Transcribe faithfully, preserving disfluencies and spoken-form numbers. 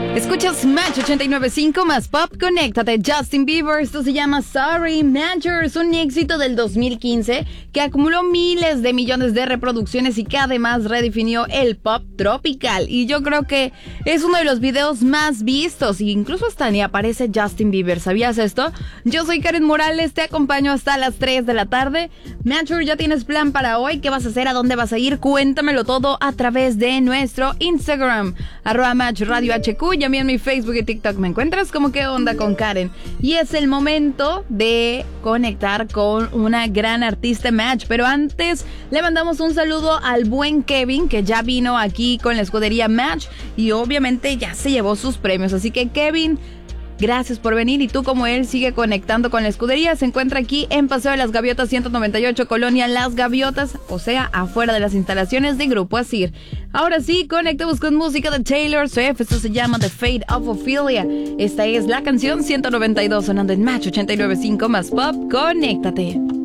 Escuchas Match ochenta y nueve punto cinco más Pop, conéctate. Justin Bieber, esto se llama Sorry Managers, un éxito del dos mil quince que acumuló miles de millones de reproducciones y que además redefinió el pop tropical. Y yo creo que es uno de los videos más vistos, e incluso hasta ni aparece Justin Bieber. ¿Sabías esto? Yo soy Karen Morales, te acompaño hasta las tres de la tarde. Matcher, ¿ya tienes plan para hoy? ¿Qué vas a hacer? ¿A dónde vas a ir? Cuéntamelo todo a través de nuestro Instagram, arroba Match Radio H Q, y a mí en mi Facebook y TikTok me encuentras como ¿Qué onda con Karen? Y es el momento de conectar con una gran artista Match, pero antes le mandamos un saludo al buen Kevin, que ya vino aquí con la escudería Match y obviamente ya se llevó sus premios, así que Kevin, gracias por venir, y tú como él sigue conectando con la escudería. Se encuentra aquí en Paseo de las Gaviotas ciento noventa y ocho, Colonia Las Gaviotas, o sea, afuera de las instalaciones de Grupo Asir. Ahora sí, conectemos con música de Taylor Swift. Esto se llama The Fate of Ophelia. Esta es la canción ciento noventa y dos sonando en Match ochenta y nueve punto cinco más Pop. Conéctate.